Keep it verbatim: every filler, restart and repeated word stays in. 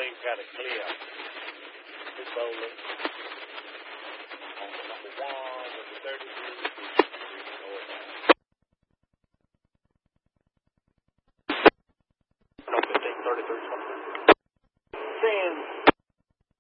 Everything's got a clear. It's bowling. On the number one with the thirty-three. No, fifteen, thirty-three, something. ten.